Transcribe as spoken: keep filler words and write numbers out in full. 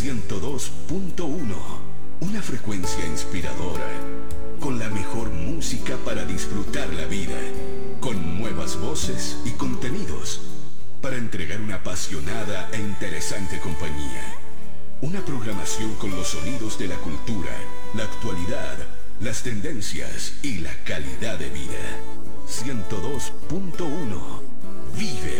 ciento dos punto uno. Una frecuencia inspiradora, con la mejor música para disfrutar la vida, con nuevas voces y contenidos, para entregar una apasionada e interesante compañía. Una programación con los sonidos de la cultura, la actualidad, las tendencias y la calidad de vida. ciento dos punto uno. Vive